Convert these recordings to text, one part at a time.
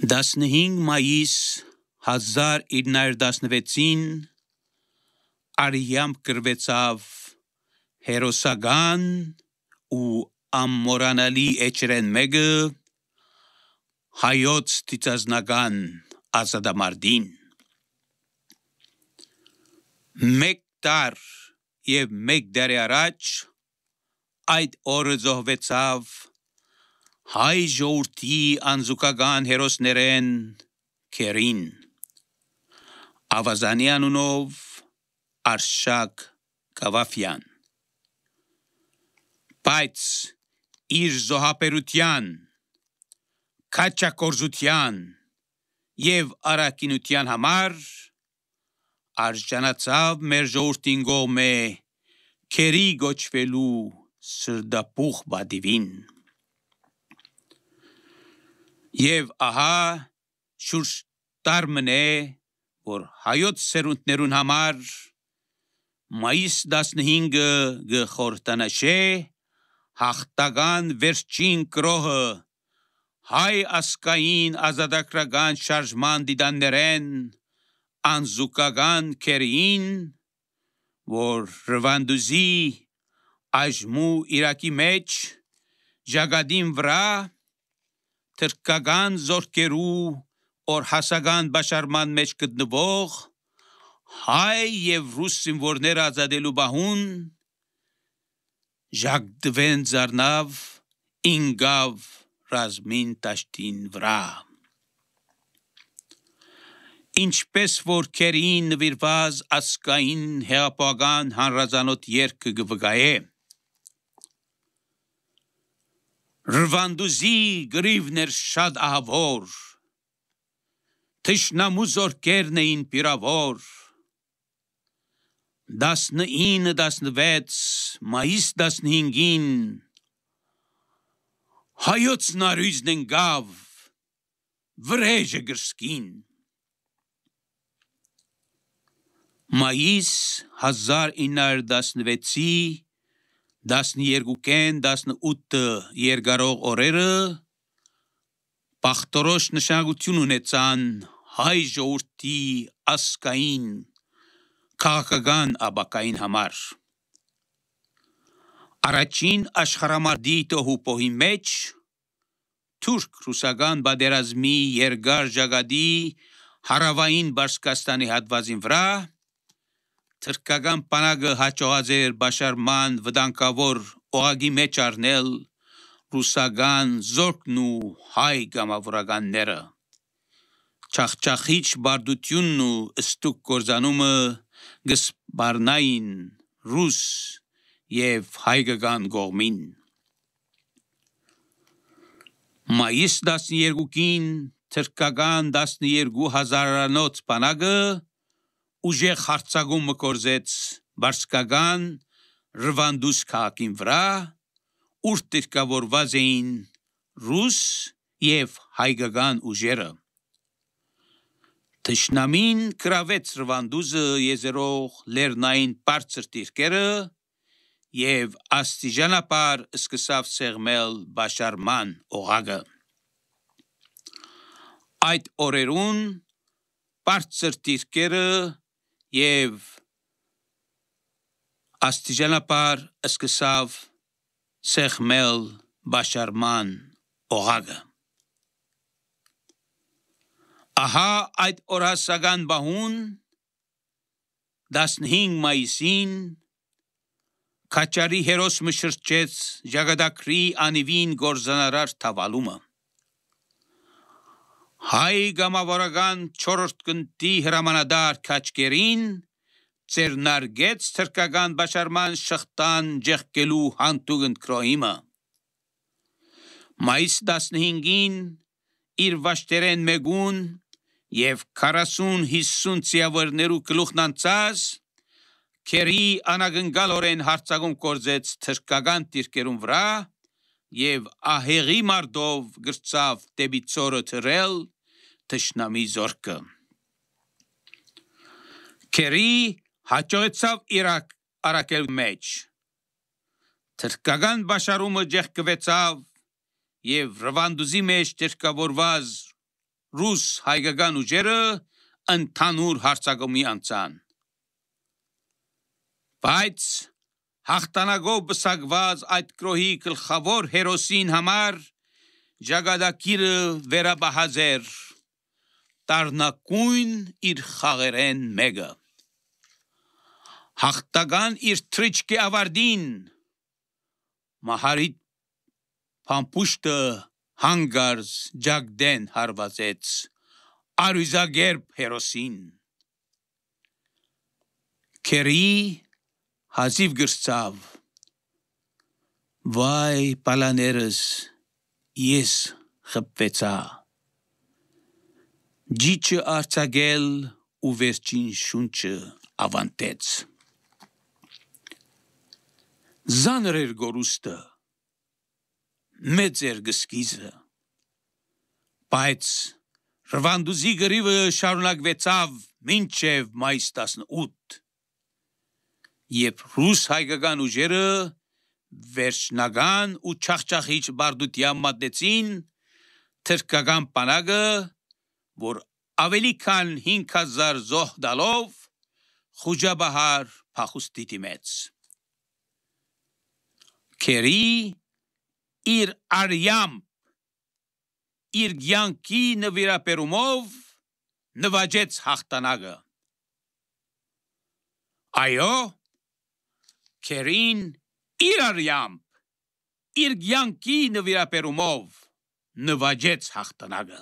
15 մայիս 1916-ին արյամբ կրվեցավ հերոսական ու ամմորանալի էջերեն մեկը հայոց տիծազնական ազատամարտին։ Մեկ տար և մեկ դարի առաջ այդ օրը զոհվեցավ հայ ժողովրդի անզուգական հերոսներեն Քերին, Ավազանի անունով Արշակ Գավաֆյան, բայց իր զոհաբերության, քաջագործության և առաքինության համար արժանացավ մեր ժողովրդին կողմէ Քերի կոչվելու սրտապուխ պատիվին։ Եվ ահա շուրջ տար մնե, որ հայոց սերունդներուն համար մայիս 15-ը գխորհրդանշե հաղթական վերջին կրոհը հայ ազգային ազատագրական շարժման դիդաններեն անզուգական Քերիին, որ Ռվանդուզի այժմու Իրաքի մեջ Ժագադին վրա թրքական զորքերու օրհասական բաշարման մեջ գտնվող հայ և ռուս զինվորներ ազատելու պահուն ժակտվեն ձառնավ ինգավ ռազմին տաշտին վրա։ Ինչպես որ Քերիին նվիրված ազգային հեղափոխական հանրազանոթ երգը կվկայե, Ռվանդուզի գրիվն էր շատ ահավոր, թշնամու զորքերն էին պիրավոր, 19-16 մայիս 15-ին հայոց նարույցն ընկավ վրեժը գրսկին։ Մայիս 1916-ի 12-18 երկարող օրերը բախտորոշ նշանակություն ունեցան հայ ժողովրդի ազգային քաղաքական ապագային համար։ Առաջին աշխարհամարտի տոհուպոհի մեջ թուրք-ռուսական պատերազմի երկար ժակատի հարավային Պարսկաստանի հատվածին վրա թրքական բանակը հաջողած էր բաշարման վտանգավոր օղակի մեջ առնել ռուսական զորքն ու հայ կամավորականները։ Չախչախիչ բարդությունն ու ստուգ կործանումը կսպառնային ռուս և հայկական կողմին։ Մայիս 12-ին թրքական 12,000-անոց բանակը ուժեղ հարձակումը կործեց պարսկական Ռվանդուզ քաղաքին վրա, ուր դիրքավորված էին ռուս և հայկական ուժերը։ Թշնամին գրավեց Ռվանդուզը եզերող լեռնային բարձր դիրքերը և աստիճանաբար սկսավ սեղմել բաշարման օղակը։ Այդ օրերուն բարձր դիրքերը և աստիճանաբար սկսավ սեղմել բաշարման օղակը։ Ահա այդ օրհասական պահուն 15 մայիսին Քաչարի հերոսը շրջեց Ժակատագրի անիվին գործանարար թավալումը։ Հայ կամավորական 4-րդ գնդի հրամանատար Քաչկերին ձեռնարկեց թրքական բաշարման շղթան ճեղքելու հանդուգն քրոհիմը։ Մայիս 15-ին իր վաշտերեն մեկուն և 40-50 ձիավորներու գլուխն անցած Քերի անակնկալորեն հարձակում կործեց թրքական դիրքերուն վրա և ահեղի մարտով գրցավ դեպի ծորը թռել թշնամի զորքը։ Քերի հաջողեցավ իր առաքել մեջ։ Թրքական բաշարումը ճեղքվեցավ և Ռվանդուզի մեջ դիրքավորված ռուս հայկական ուժերը ընդհանուր հարձակումի անցան։ Բայց հաղթանակով բսակված այդ գրոհի գլխավոր հերոսին համար ճակատագիրը վերաբահած էր տառնակույն իր խաղերեն մեկը։ Հաղթական իր թրիչքի ավարտին մահարի փամփուշտը հանգարց ջագդեն հարվածեց արյուզագերբ հերոսին։ Քերի հազիվ գրծավ. վայ պալաներս, ես խփվեցա։ Ջիջը արձակել ու վերջին շունչը ավանտեց։ Զանր էր գորուստը, մեծ էր գսկիզը, բայց Ռվանդուզի գրիվը շարունակվեցավ մինչև մայիս 18, երբ ռուս հայկական ուժերը վերջնական ու չախչախիչ բարդության մատնեցին թրքական բանակը, որ ավելի քան 5000 զոհ տալով խուճաբահար փախուստի դիմեց։ Քերի իր արյամբ, իր կյանքի նվիրապերումով նվաճեց հաղթանակը։ Այո, Քերին իր արյամբ, իր կյանքի նվիրապերումով նվաճեց հաղթանակը։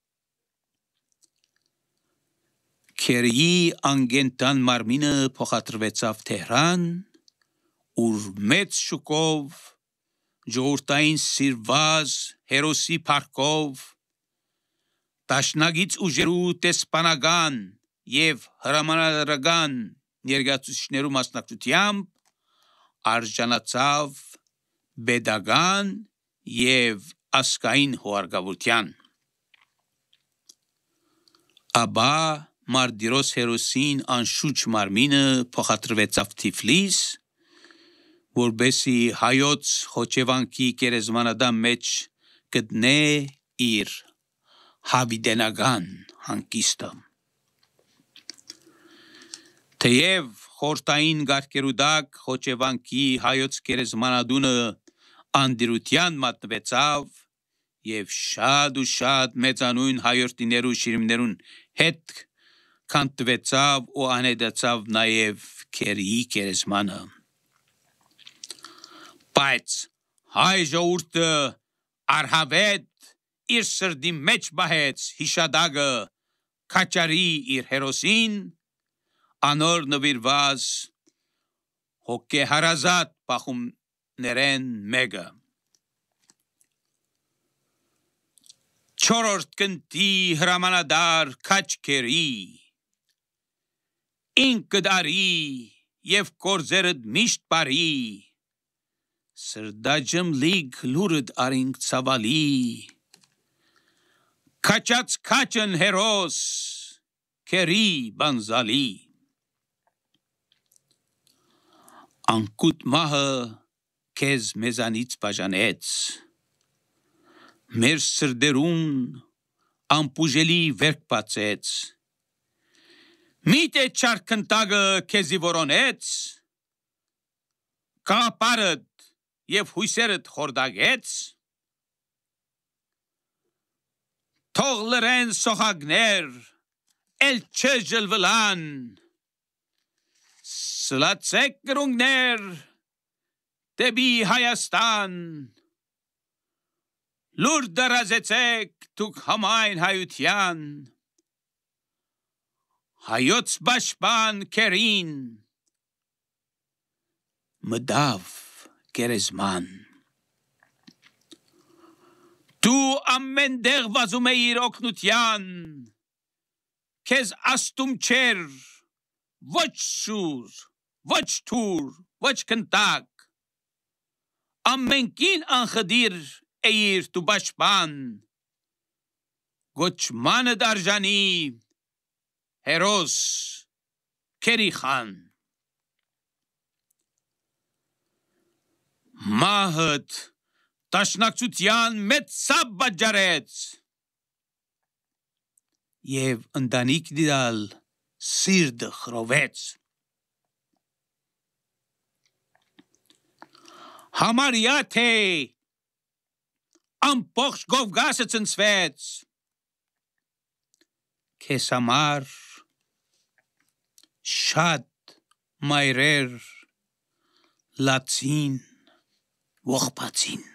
Քերիի անգենտան մարմինը փոխադրվեցավ Թեհրան, ուր մեծ շուկով ժողովրդային սիրված հերոսի փառքով դաշնակից ուժերու տեսփանական եւ հրամանատարական ներկայացուցիչներու մասնակցությամբ արժանացավ pedagogan եւ ասկային հուարգավորության։ Աբա Մարտիրոս հերոսին անշուչ մարմինը փոխադրվեցավ Թիֆլիս, որբեսի հայոց խոչևանքի գերեզմանադամ մեջ գտնե իր հավիտենական հանգիստը։ Թեև խորտային գարկերուդակ խոչևանքի հայոց գերեզմանադունը անդիրության մատնվեցավ եւ շատ մեծանույն հայրենիներու շիրիմներուն հետ քանտվեցավ ու անեդացավ նաեւ Քերիի գերեզմանը։ Բայց հայ ժողովուրդը արհավետ իր սրդի մեջ բահեց հիշադակը Քաչարի իր հերոսին, անոր նվիրված հոգեհարազատ բախումներեն մեկը։ Չորրորդ գնդի հրամանատար Քաչքերի, ինքդ արի եւ գործերդ միշտ բարի, սրդաջմ լիգ լուրդ արինք ցավալի, քաչած քաչն հերոս, Քերի բանզալի։ Անկուտ մահը քեզ մեզանից բաժանեց, մեր սրդերուն ամպուժելի վերք բացեց, միթե չարքնտագը քեզի որոնեց, կապարդ եւ հույսերդ խորդագեց, թող լրեն սոխագներ, էլ չժլվլան, սլացեք գրունգներ, դեպի Հայաստան, լուր դարազեցեք դուք համայն հայության, հայոց պաշտպան Քերին, մտավ գերեզման։ Դու ամեն տեղ վազում էիր օգնության, քեզ աստում չեր, ոչ շուր, ոչ թուր, ոչ կնտակ, ամենքին անխդիր էիր դու պաշտպան, գոչմանդ արժանի հերոս Քերի խան։ Մահդ տաշնակցության մեծ սապ բաժարեց, եւ ընտանիք դիալ սիրտը խրովեց։ Համարյա թե ամբողջ Գովգասը ցնցվեց։ Քեզ համար շատ մայրեր լացին ողբացին։